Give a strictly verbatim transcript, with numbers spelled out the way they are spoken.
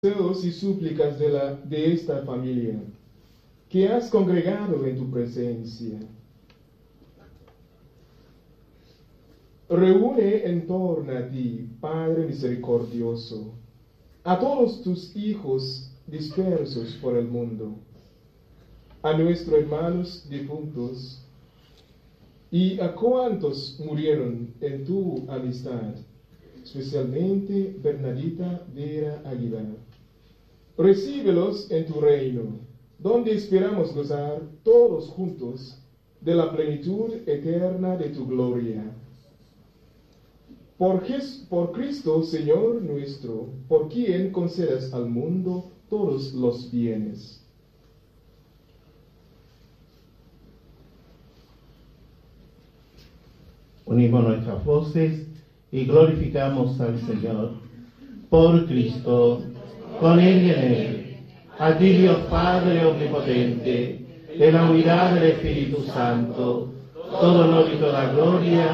deseos y súplicas de, la, de esta familia que has congregado en tu presencia. Reúne en torno a ti, Padre misericordioso, a todos tus hijos dispersos por el mundo, a nuestros hermanos difuntos y a cuantos murieron en tu amistad, especialmente Bernadita Vera Aguilar. Recíbelos en tu reino, donde esperamos gozar todos juntos de la plenitud eterna de tu gloria. Por, Jes- por Cristo, Señor nuestro, por quien concedes al mundo todos los bienes. Unimos nuestras voces y glorificamos al Señor. Por Cristo, con Él y en Él, a ti Dios Padre omnipotente, en la unidad del Espíritu Santo, todo honor y toda gloria